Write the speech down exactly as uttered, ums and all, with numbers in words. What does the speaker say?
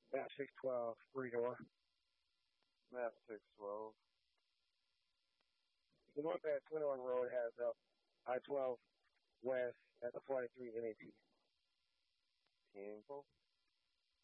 Map six twelve, three door. Map six twelve. The north at Twin Oak Road has up I twelve west at the forty-three N A T. Team info.